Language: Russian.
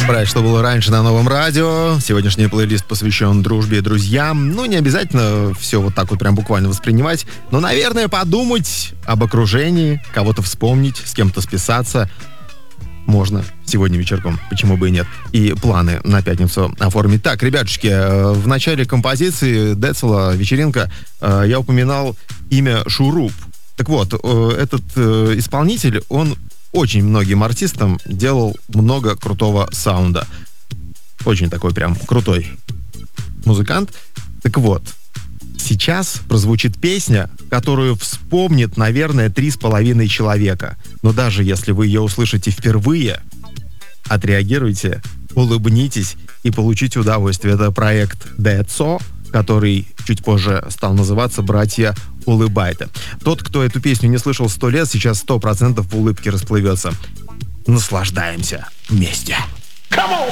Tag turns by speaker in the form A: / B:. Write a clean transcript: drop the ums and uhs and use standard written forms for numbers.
A: Брать, что было раньше на Новом радио. Сегодняшний плейлист посвящен дружбе и друзьям. Ну, не обязательно все вот так вот прям буквально воспринимать, но, наверное, подумать об окружении, кого-то вспомнить, с кем-то списаться можно сегодня вечерком, почему бы и нет. И планы на пятницу оформить. Так, ребятушки, в начале композиции Децела «Вечеринка» я упоминал имя Шуруп. Так вот, этот исполнитель, он очень многим артистам делал много крутого саунда. Очень такой прям крутой музыкант. Так вот, сейчас прозвучит песня, которую вспомнит, наверное, 3,5 человека. Но даже если вы ее услышите впервые, отреагируйте, улыбнитесь и получите удовольствие. Это проект Децо, который чуть позже стал называться «Братья Улыбайте». Тот, кто эту песню не слышал 100 лет, сейчас 100% в улыбке расплывется. Наслаждаемся вместе. Come on!